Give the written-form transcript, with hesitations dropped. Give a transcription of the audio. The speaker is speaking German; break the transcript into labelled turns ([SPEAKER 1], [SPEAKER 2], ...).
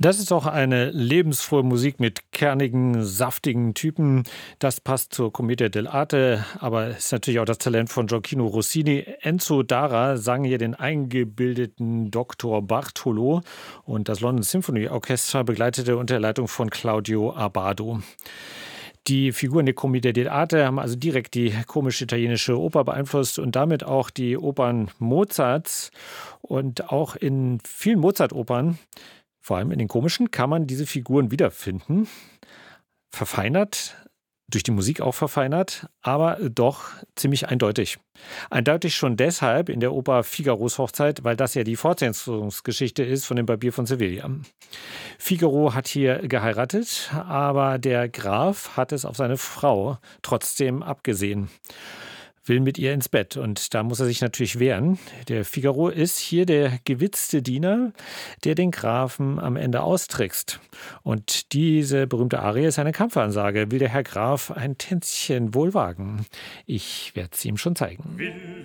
[SPEAKER 1] Das ist auch eine lebensfrohe Musik mit kernigen, saftigen Typen. Das passt zur Commedia dell'arte, aber es ist natürlich auch das Talent von Gioacchino Rossini. Enzo Dara sang hier den eingebildeten Dr. Bartolo und das London Symphony Orchestra begleitete unter der Leitung von Claudio Abbado. Die Figuren der Commedia dell'arte haben also direkt die komische italienische Oper beeinflusst und damit auch die Opern Mozarts. Und auch in vielen Mozart-Opern, vor allem in den komischen, kann man diese Figuren wiederfinden. Verfeinert, durch die Musik auch verfeinert, aber doch ziemlich eindeutig. Eindeutig schon deshalb in der Oper Figaros Hochzeit, weil das ja die Fortsetzungsgeschichte ist von dem Barbier von Sevilla. Figaro hat hier geheiratet, aber der Graf hat es auf seine Frau trotzdem abgesehen. Will mit ihr ins Bett und da muss er sich natürlich wehren. Der Figaro ist hier der gewitzte Diener, der den Grafen am Ende austrickst. Und diese berühmte Arie ist eine Kampfansage. Will der Herr Graf ein Tänzchen wohl wagen? Ich werde es ihm schon zeigen.